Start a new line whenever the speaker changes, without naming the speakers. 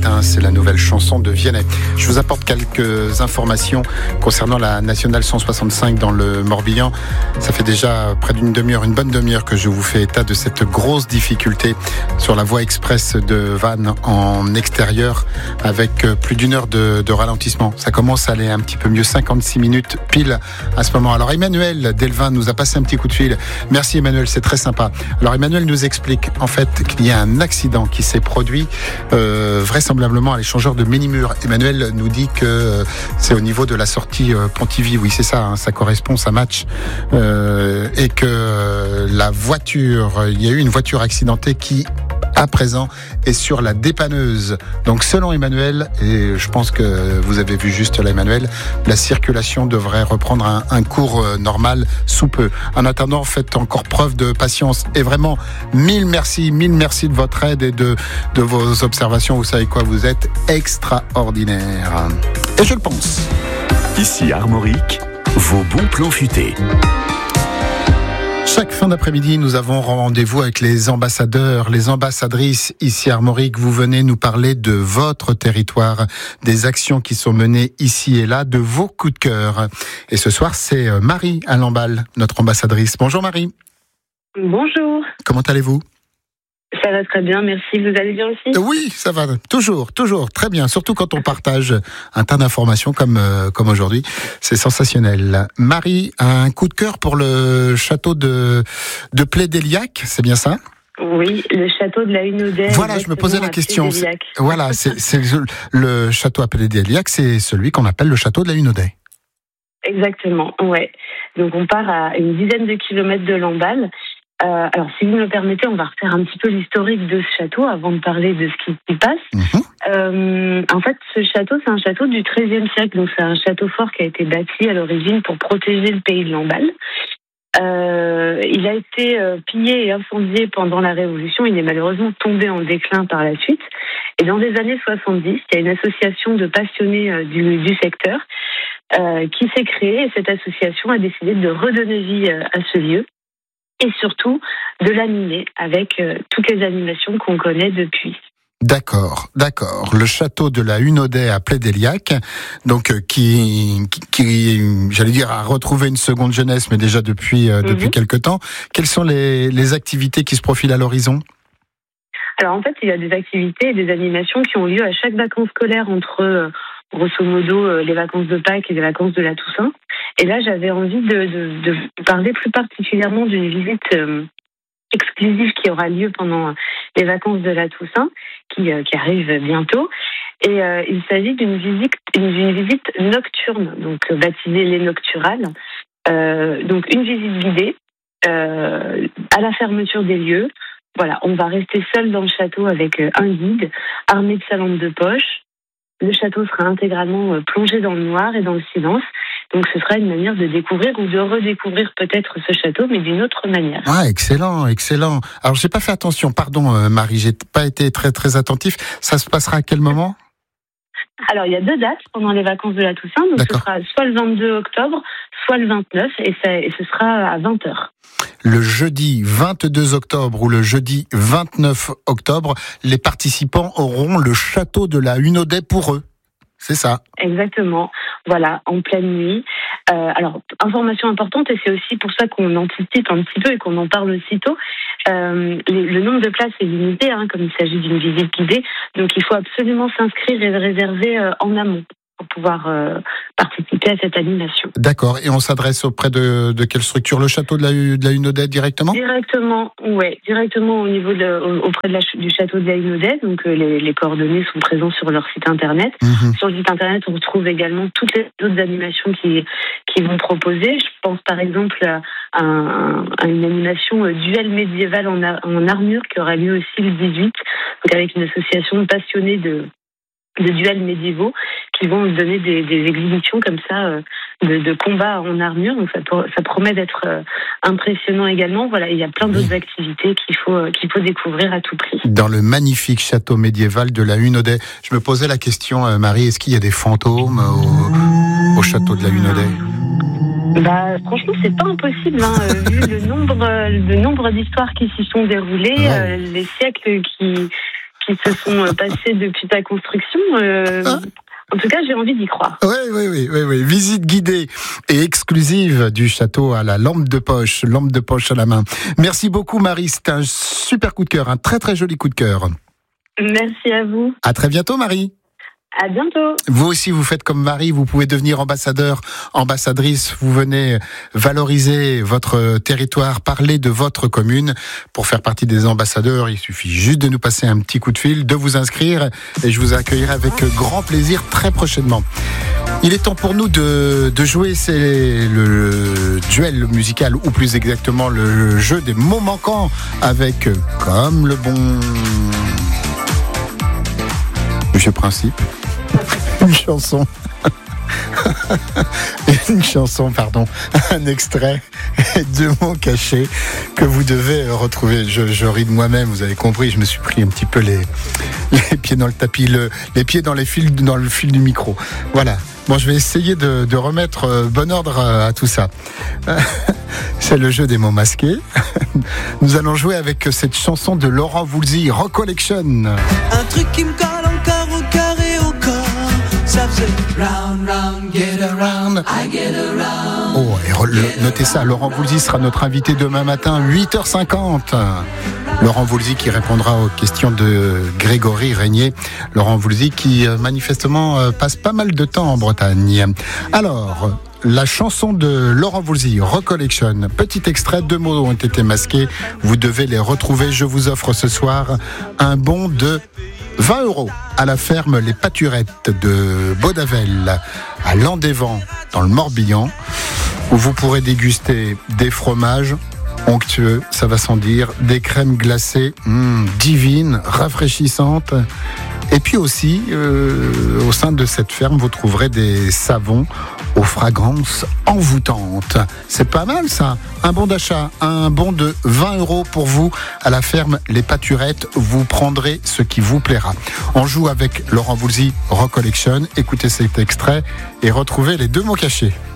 matin, c'est la nouvelle chanson de Vianney. Je vous apporte quelques informations concernant la Nationale 165 dans le Morbihan. Ça fait déjà près d'une demi-heure, une bonne demi-heure que je vous fais état de cette grosse difficulté sur la voie express de Vannes en extérieur avec plus d'une heure de ralentissement. Ça commence à aller un petit peu mieux, 56 minutes pile à ce moment. Alors Emmanuel Delvin nous a passé un petit coup de fil. Merci Emmanuel, c'est très sympa. Alors Emmanuel nous explique en fait qu'il y a un accident qui s'est produit vraisemblablement à l'échangeur de Ménimur. Emmanuel nous dit que c'est au niveau de la sortie Pontivy. Oui, c'est ça, hein, ça correspond, ça match. Et que la voiture, il y a eu une voiture accidentée qui à présent est sur la dépanneuse. Donc selon Emmanuel, et je pense que vous avez vu juste là Emmanuel, la circulation devrait reprendre un cours normal sous peu. En attendant, faites encore preuve de patience et vraiment mille merci de votre aide et de vos observations. Vous savez quoi, vous êtes extraordinaire. Et je le pense.
Ici Armorique, vos bons plans futés.
Chaque fin d'après-midi, nous avons rendez-vous avec les ambassadeurs, les ambassadrices ici à Armorique. Vous venez nous parler de votre territoire, des actions qui sont menées ici et là, de vos coups de cœur. Et ce soir, c'est Marie à Lamballe, notre ambassadrice. Bonjour Marie.
Bonjour.
Comment allez-vous ?
Ça va très bien, merci. Vous allez bien aussi ?
Oui, ça va. Toujours, très bien. Surtout quand on partage un tas d'informations comme aujourd'hui. C'est sensationnel. Marie a un coup de cœur pour le château de Pley-d'Eliac, c'est bien ça ?
Oui, le château de la Hunaudet.
Voilà, je me posais la question. Voilà, c'est le château à Pley-d'Eliac, c'est celui qu'on appelle le château de la Hunaudet.
Exactement, ouais. Donc on part à une dizaine de kilomètres de Lamballe. Alors, si vous me le permettez, on va refaire un petit peu l'historique de ce château avant de parler de ce qui s'y passe. En fait, ce château, c'est un château du XIIIe siècle. Donc, c'est un château fort qui a été bâti à l'origine pour protéger le pays de Lamballe. Il a été pillé et incendié pendant la Révolution. Il est malheureusement tombé en déclin par la suite. Et dans les années 70, il y a une association de passionnés du secteur qui s'est créée. Et cette association a décidé de redonner vie à ce lieu. Et surtout de l'animer avec toutes les animations qu'on connaît depuis.
D'accord. Le château de la Hunaudet à Pley-d'Eliac, donc qui, j'allais dire, a retrouvé une seconde jeunesse, mais déjà depuis quelque temps. Quelles sont les activités qui se profilent à l'horizon ?
Alors en fait, il y a des activités et des animations qui ont lieu à chaque vacances scolaires entre grosso modo les vacances de Pâques et les vacances de la Toussaint. Et là, j'avais envie de vous parler plus particulièrement d'une visite exclusive qui aura lieu pendant les vacances de la Toussaint, qui arrive bientôt. Et il s'agit d'une visite nocturne, donc baptisée les Nocturales. Donc une visite guidée à la fermeture des lieux. Voilà, on va rester seul dans le château avec un guide armé de sa lampe de poche. Le château sera intégralement plongé dans le noir et dans le silence. Donc ce sera une manière de découvrir ou de redécouvrir peut-être ce château, mais d'une autre manière.
Ah, excellent. Alors j'ai pas fait attention, pardon Marie, j'ai pas été très très attentif. Ça se passera à quel moment ?
Alors il y a 2 dates pendant les vacances de la Toussaint, donc
D'accord.
Ce sera soit le 22 octobre, soit le 29, et ce sera à 20h.
Le jeudi 22 octobre ou le jeudi 29 octobre, les participants auront le château de la Hunaudet pour eux. C'est ça.
Exactement. Voilà, en pleine nuit. Alors, information importante, et c'est aussi pour ça qu'on anticipe un petit peu et qu'on en parle aussitôt. Le nombre de places est limité, comme il s'agit d'une visite guidée. Donc, il faut absolument s'inscrire et le réserver en amont pour pouvoir participer à cette animation.
D'accord. Et on s'adresse auprès de quelle structure ? Le château de la Hunaudet directement ?
Directement au niveau auprès du château de la Hunaudet. Donc les coordonnées sont présentes sur leur site internet. Sur le site internet, on retrouve également toutes les autres animations qui vont proposer. Je pense par exemple à une animation duel médiéval en armure qui aura lieu aussi le 18, donc avec une association de passionnés de duels médiévaux qui vont donner des exhibitions comme ça de combats en armure. Donc ça promet d'être impressionnant également. Voilà, il y a plein d'autres activités qu'il faut découvrir à tout prix.
Dans le magnifique château médiéval de la Hunaudet. Je me posais la question, Marie, est-ce qu'il y a des fantômes au château de la Hunaudet ?
Franchement, c'est pas impossible, vu le nombre d'histoires qui s'y sont déroulées, les siècles qui se sont passées depuis ta construction. En tout cas, j'ai envie d'y croire.
Oui. Visite guidée et exclusive du château à la lampe de poche à la main. Merci beaucoup, Marie. C'était un super coup de cœur, un très très joli coup de cœur.
Merci à vous.
À très bientôt, Marie.
À bientôt.
Vous aussi, vous faites comme Marie, vous pouvez devenir ambassadeur, ambassadrice. Vous venez valoriser votre territoire, parler de votre commune. Pour faire partie des ambassadeurs, il suffit juste de nous passer un petit coup de fil, de vous inscrire et je vous accueillerai avec grand plaisir très prochainement. Il est temps pour nous de jouer, c'est le duel musical, ou plus exactement le jeu des mots manquants avec, comme le bon Monsieur Principe, une chanson, un extrait et 2 mots cachés que vous devez retrouver. Je ris de moi-même, vous avez compris, je me suis pris un petit peu les pieds dans le tapis, les pieds dans le fil du micro. Voilà. Bon, je vais essayer de remettre bon ordre à tout ça. C'est le jeu des mots masqués. Nous allons jouer avec cette chanson de Laurent Voulzy, Recollection.
Un truc qui me colle encore au cœur et au corps. Ça faisait round, round, get around, I get around.
Oh, et notez ça, Laurent Voulzy sera notre invité demain matin, 8h50. Laurent Voulzy qui répondra aux questions de Grégory Régnier. Laurent Voulzy qui manifestement passe pas mal de temps en Bretagne. Alors, la chanson de Laurent Voulzy, Recollection. Petit extrait, 2 mots ont été masqués. Vous devez les retrouver. Je vous offre ce soir un bon de 20 € à la ferme Les Pâturettes de Baudavel, à Landévent, dans le Morbihan, où vous pourrez déguster des fromages onctueux, ça va sans dire, des crèmes glacées divines, rafraîchissantes. Et puis aussi, au sein de cette ferme, vous trouverez des savons aux fragrances envoûtantes. C'est pas mal ça. Un bon d'achat, un bon de 20 € pour vous à la ferme Les Pâturettes. Vous prendrez ce qui vous plaira. On joue avec Laurent Voulzy, Recollection. Écoutez cet extrait et retrouvez les 2 mots cachés.